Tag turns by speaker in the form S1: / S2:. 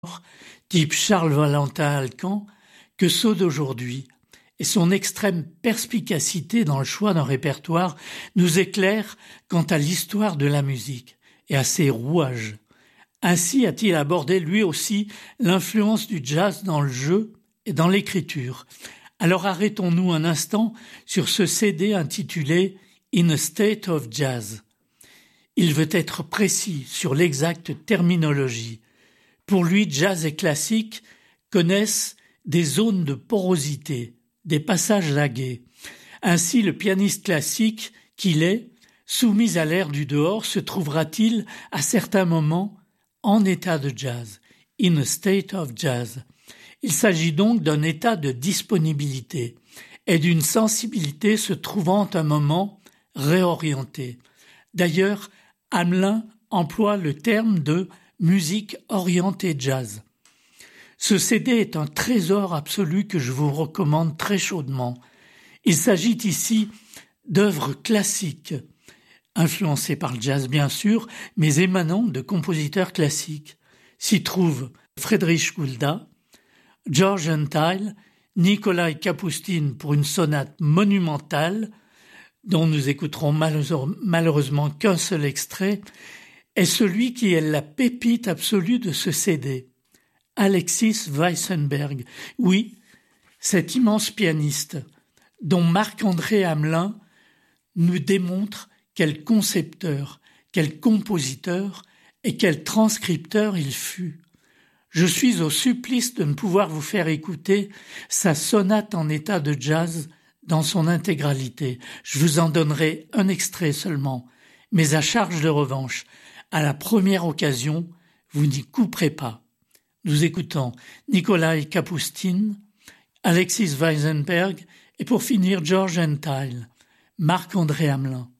S1: type Charles Valentin Alcan, que ceux d'aujourd'hui, et son extrême perspicacité dans le choix d'un répertoire nous éclaire quant à l'histoire de la musique et à ses rouages. Ainsi a-t-il abordé lui aussi l'influence du jazz dans le jeu et dans l'écriture. Alors arrêtons-nous un instant sur ce CD intitulé « In a State of Jazz ». Il veut être précis sur l'exacte terminologie. Pour lui, jazz et classique connaissent des zones de porosité, des passages lagués. Ainsi, le pianiste classique qu'il est, soumis à l'air du dehors, se trouvera-t-il à certains moments en état de jazz, in a state of jazz. Il s'agit donc d'un état de disponibilité et d'une sensibilité se trouvant un moment réorientée. D'ailleurs, Hamelin emploie le terme de musique orientée jazz. Ce CD est un trésor absolu que je vous recommande très chaudement. Il s'agit ici d'œuvres classiques, influencées par le jazz bien sûr, mais émanant de compositeurs classiques. S'y trouvent Friedrich Gulda, George Entile, Nikolai Kapustin pour une sonate monumentale, dont nous écouterons malheureusement qu'un seul extrait, est celui qui est la pépite absolue de ce CD. Alexis Weissenberg, oui, cet immense pianiste, dont Marc-André Hamelin nous démontre quel concepteur, quel compositeur et quel transcripteur il fut. Je suis au supplice de ne pouvoir vous faire écouter sa sonate en état de jazz dans son intégralité. Je vous en donnerai un extrait seulement, mais à charge de revanche, à la première occasion, vous n'y couperez pas. Nous écoutons Nikolai Kapustin, Alexis Weissenberg et pour finir George Entile, Marc-André Hamelin.